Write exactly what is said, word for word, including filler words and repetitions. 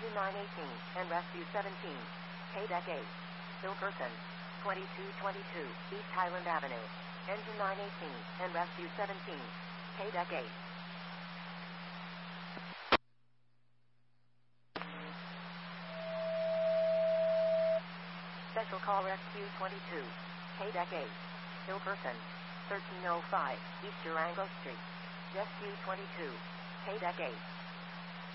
Engine nine eighteen and Rescue seventeen. K-Deck eight. Silverton. twenty-two twenty-two East Highland Avenue. Engine nine eighteen and Rescue seventeen. K-Deck eight. Special Call Rescue twenty-two. K-Deck eight. Silverton. thirteen oh five East Durango Street. Rescue twenty-two. K-Deck eight.